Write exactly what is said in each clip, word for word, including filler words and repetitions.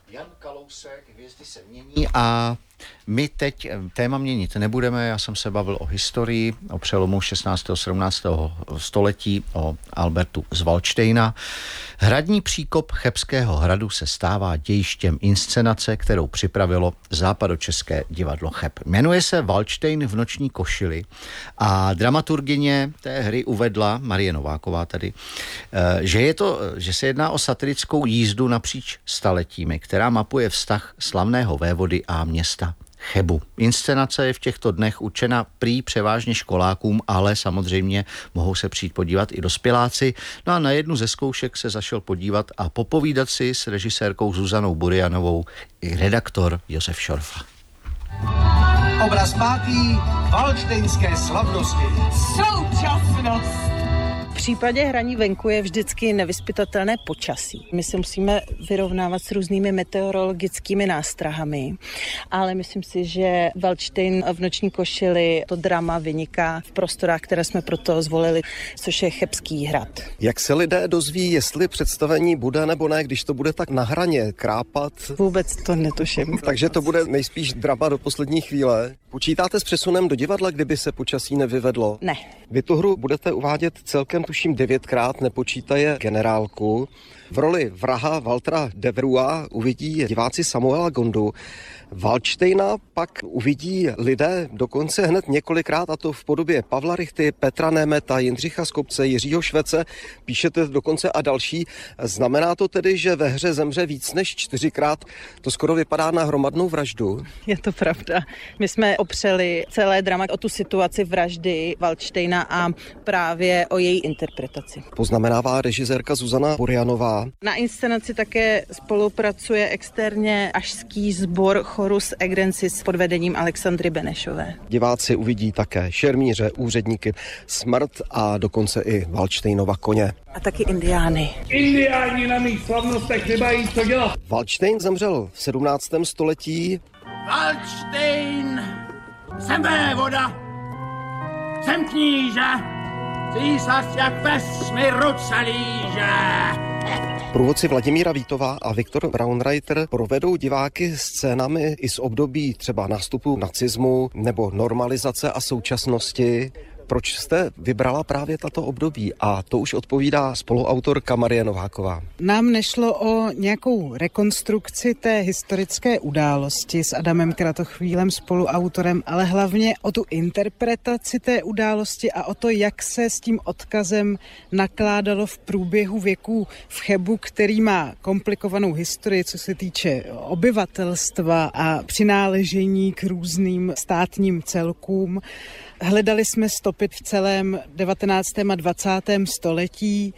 Jan Kalousek, hvězdy se mění a my teď téma měnit nebudeme. Já jsem se bavil o historii, o přelomu šestnáctého sedmnáctého století, o Albertu z Valdštejna. Hradní příkop Chebského hradu se stává dějištěm inscenace, kterou připravilo západočeské divadlo Cheb. Jmenuje se Valdštejn v noční košili a dramaturgyně té hry uvedla, Marie Nováková tady, že, je to, že se jedná o satirickou jízdu napříč staletími, která mapuje vztah slavného vévody a města Chebu. Inscenace je v těchto dnech určena prý převážně školákům, ale samozřejmě mohou se přijít podívat i dospěláci. No a na jednu ze zkoušek se zašel podívat a popovídat si s režisérkou Zuzanou Burianovou i redaktor Josef Šorfa. Obraz pátý, valdštejnské slavnosti. Současnost. V případě hraní venku je vždycky nevyzpytatelné počasí. My se musíme vyrovnávat s různými meteorologickými nástrahami, ale myslím si, že Valdštejn v noční košili to drama vyniká v prostorách, které jsme proto zvolili, což je Chebský hrad. Jak se lidé dozví, jestli představení bude nebo ne, když to bude tak na hraně krápat? Vůbec to netuším. Takže to bude nejspíš drama do poslední chvíle. Počítáte s přesunem do divadla, kdyby se počasí nevyvedlo? Ne. Vy tu hru budete uvádět celkem tuším devětkrát, nepočítaje generálku. V roli vraha Waltera Deverua uvidí diváci Samuela Gondu. Valdštejna pak uvidí lidé dokonce hned několikrát, a to v podobě Pavla Rychty, Petra Németa, Jindřicha Skobce, Jiřího Švece, píšete dokonce a další. Znamená to tedy, že ve hře zemře víc než čtyřikrát? To skoro vypadá na hromadnou vraždu. Je to pravda. My jsme opřeli celé drama o tu situaci vraždy Valdštejna a právě o její interpretaci. Poznamenává režisérka Zuzana Burianová. Na inscenaci také spolupracuje externě ašský sbor Chorus Egrensis pod vedením Alexandry Benešové. Diváci uvidí také šermíře, úředníky, smrt a dokonce i Valdštejnova koně. A taky indiány. Indiáni na mých slavnostech nemají co dělat. Valdštejn zemřel v sedmnáctém století. Valdštejn, jsem vévoda, jsem kníže, císař jak vesmíru celíže. Průvodci Vladimíra Vítová a Viktor Braunreiter provedou diváky scénami i z období třeba nástupu nacismu nebo normalizace a současnosti. Proč jste vybrala právě tato období? A to už odpovídá spoluautorka Marie Nováková. Nám nešlo o nějakou rekonstrukci té historické události s Adamem Kratochvílem, spoluautorem, ale hlavně o tu interpretaci té události a o to, jak se s tím odkazem nakládalo v průběhu věků v Chebu, který má komplikovanou historii, co se týče obyvatelstva a přináležení k různým státním celkům. Hledali jsme stopy v celém devatenáctém a dvacátém století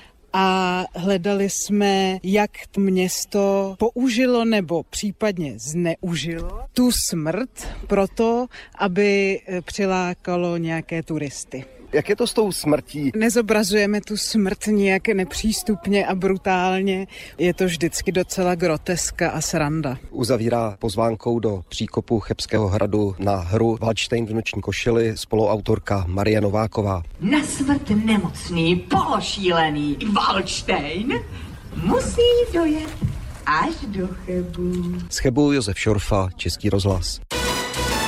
a hledali jsme, jak to město použilo nebo případně zneužilo tu smrt proto, aby přilákalo nějaké turisty. Jak je to s tou smrtí? Nezobrazujeme tu smrt nějak nepřístupně a brutálně. Je to vždycky docela groteska a sranda. Uzavírá pozvánkou do příkopu Chebského hradu na hru Valdštejn v noční košili spoluautorka Marie Nováková. Na smrt nemocný, pološílený Valdštejn musí dojet až do Chebu. Z Chebu Josef Šorfa, Český rozhlas.